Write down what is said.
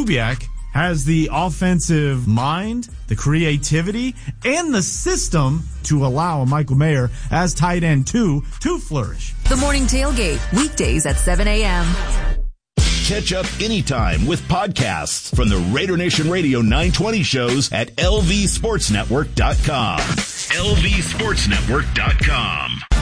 Kubiak has the offensive mind, the creativity, and the system to allow a Michael Mayer as tight end to flourish. The Morning Tailgate, weekdays at 7 a.m. Catch up anytime with podcasts from the Raider Nation Radio 920 shows at lvsportsnetwork.com. lvsportsnetwork.com.